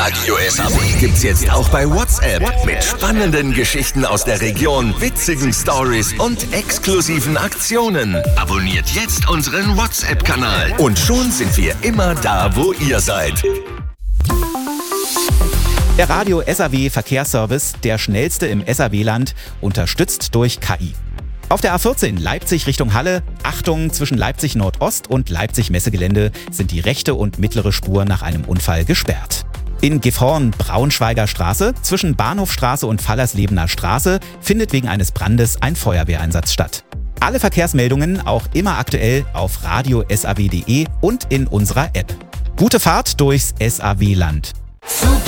Radio SAW gibt's jetzt auch bei WhatsApp. Mit spannenden Geschichten aus der Region, witzigen Stories und exklusiven Aktionen. Abonniert jetzt unseren WhatsApp-Kanal. Und schon sind wir immer da, wo ihr seid. Der Radio SAW Verkehrsservice, der schnellste im SAW-Land, unterstützt durch KI. Auf der A14 Leipzig Richtung Halle, Achtung, zwischen Leipzig Nordost und Leipzig Messegelände sind die rechte und mittlere Spur nach einem Unfall gesperrt. In Gifhorn Braunschweiger Straße, zwischen Bahnhofstraße und Fallerslebener Straße, findet wegen eines Brandes ein Feuerwehreinsatz statt. Alle Verkehrsmeldungen auch immer aktuell auf radiosaw.de und in unserer App. Gute Fahrt durchs SAW-Land. Super